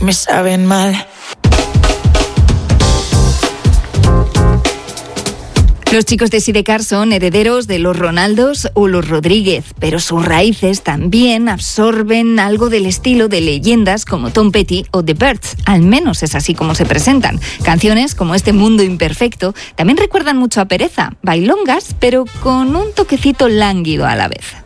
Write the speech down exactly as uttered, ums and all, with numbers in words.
me saben mal. Los chicos de Sidecar son herederos de los Ronaldos o los Rodríguez, pero sus raíces también absorben algo del estilo de leyendas como Tom Petty o The Byrds, al menos es así como se presentan. Canciones como Este Mundo Imperfecto también recuerdan mucho a Pereza, bailongas, pero con un toquecito lánguido a la vez.